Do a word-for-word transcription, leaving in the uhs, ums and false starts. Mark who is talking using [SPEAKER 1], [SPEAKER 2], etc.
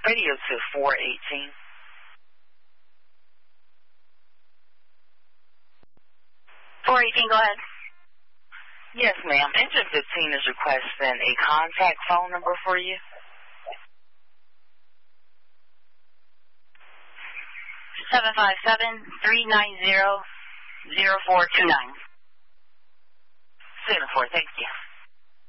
[SPEAKER 1] Radio to four eighteen.
[SPEAKER 2] four eighteen, go ahead.
[SPEAKER 1] Yes, ma'am. Engine fifteen is requesting a contact phone number for you.
[SPEAKER 2] seven five seven, three nine zero, zero four two nine.
[SPEAKER 1] seven four, thank you.